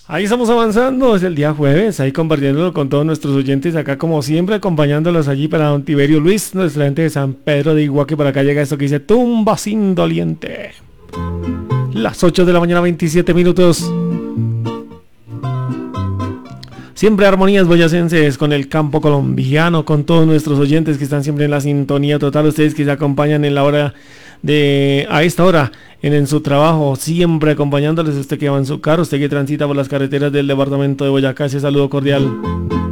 Ahí estamos avanzando, es el día jueves, ahí compartiéndolo con todos nuestros oyentes, acá como siempre, acompañándolos allí para don Tiberio Luis, nuestra gente de San Pedro de Iguaque. Por acá llega esto que dice Tumba sin doliente. Las 8 de la mañana, 27 minutos. Siempre armonías boyacenses con el campo colombiano, con todos nuestros oyentes que están siempre en la sintonía total, ustedes que se acompañan en la hora a esta hora en su trabajo, siempre acompañándoles, usted que va en su carro, usted que transita por las carreteras del departamento de Boyacá, ese saludo cordial.